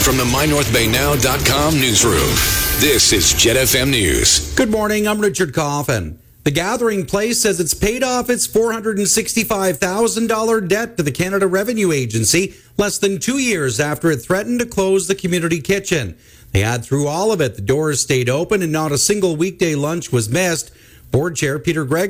From the MyNorthBayNow.com newsroom, this is Jet FM News. Good morning, I'm Richard Coffin. The Gathering Place says it's paid off its $465,000 debt to the Canada Revenue Agency less than 2 years after it threatened to close the community kitchen. They had through all of it. The doors stayed open and not a single weekday lunch was missed. Board Chair Peter Gregg